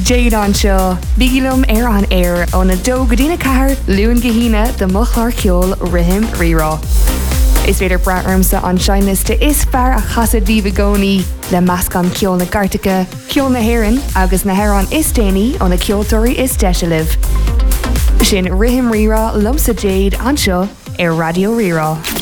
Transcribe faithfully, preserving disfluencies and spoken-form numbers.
Jade anseo, bígilum ar an air ó na dó godína cahar luúin gahína de mochlar ceol rihim rirá. Is féidir braarmsa an seinliste is fear a chasad díbagóní le meascan ceol na Gartacha, ceol na Héireann agus na Héireann is déanaí ó na ceoltóirí is deisialah. Sin rihim rirá lumsa Jade anseo ar Radio Rirá.